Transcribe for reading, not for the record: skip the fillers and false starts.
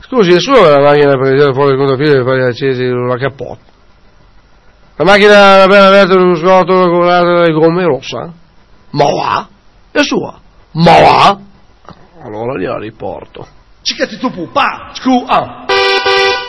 Scusi, nessuno la macchina per tirare fuori il controfilo e fare accesi la cappotta. La macchina appena aperta lo scotto con le gomme rossa? Ma va? È sua? Ma va? Allora gliela riporto. Ciccati tu, pa! Scusa!